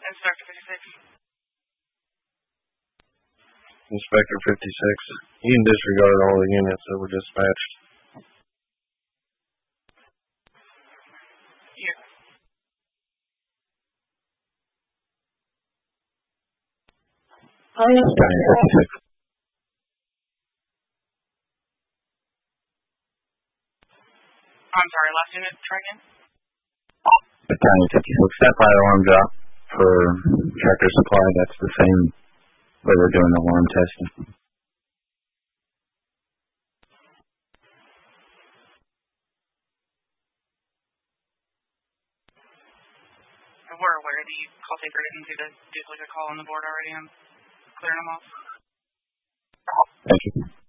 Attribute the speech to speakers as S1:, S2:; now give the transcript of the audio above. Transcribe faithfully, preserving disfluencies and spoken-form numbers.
S1: Inspector fifty-six.
S2: Inspector fifty-six. You can disregard all the units that were dispatched.
S1: Here.
S3: Battalion fifty-six.
S1: I'm sorry, last unit, try again.
S3: Battalion fifty-six. That fire alarm drop for Tractor Supply, that's the same where we're doing alarm testing.
S1: We're aware the call taker didn't do the duplicate call on the board already. I'm clearing them off.
S3: Thank you.